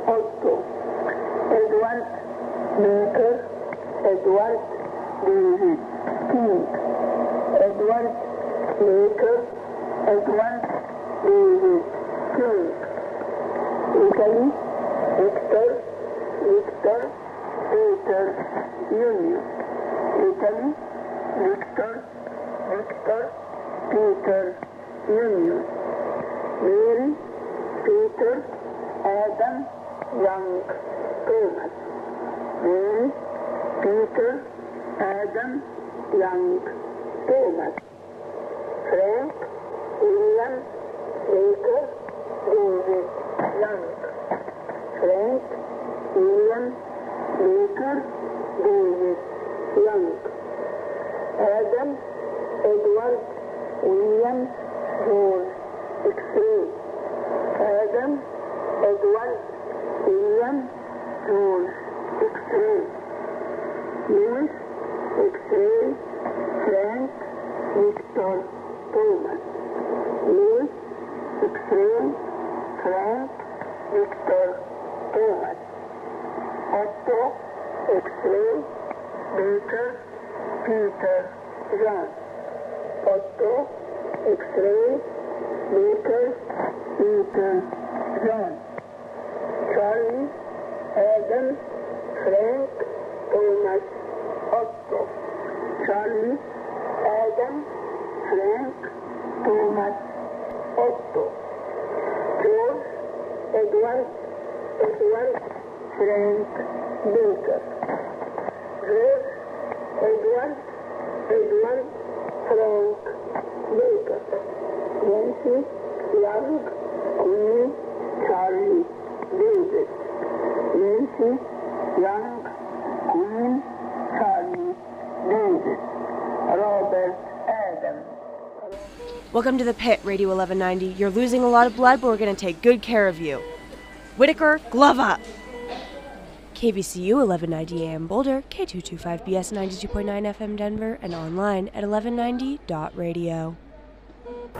Otto, Edward Baker, Edward David King, Edward Baker, Edward David King. Italy, Victor, Victor, Peter Jr. Italy, Victor, Victor, Peter Jr. Mary, Peter, Adam, Young, Thomas. Mary, Peter, Adam, Young, Thomas. Frank, William, Baker, David, Young. Frank, William, Baker, David, Young. Adam, Edward, William, John, X-ray. Adam, Edward, William, John, X-ray. Louis, X-ray, Frank, Victor, Thomas. Louis, X-ray, Frank, Victor, Thomas. Otto, X-ray, Baker, Peter, John. Otto, X-ray, Baker, Peter, John. Charlie, Adam, Frank, Thomas, Otto. Charlie, Adam, Frank, Thomas, Otto. George, Edward, Frank, Baker. George, Edward, Frank, Baker. Nancy, Young, Queen, Charlie, David. Nancy, Young, Queen, Charlie, David. Robert, Adam. Welcome to the pit, Radio 1190. You're losing a lot of blood, but we're going to take good care of you. Whitaker, glove up! KVCU 1190 AM Boulder, K225BS 92.9 FM Denver, and online at 1190.radio.